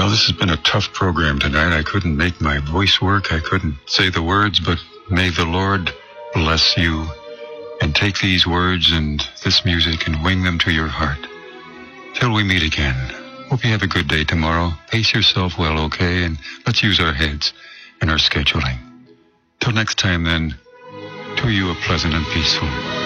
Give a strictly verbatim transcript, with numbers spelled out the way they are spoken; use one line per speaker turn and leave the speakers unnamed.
this has been a tough program tonight. I couldn't make my voice work. I couldn't say the words, but may the Lord bless you and take these words and this music and wing them to your heart. Till we meet again. Hope you have a good day tomorrow. Pace yourself well, okay? And let's use our heads and our scheduling. Till next time, then, to you a pleasant and peaceful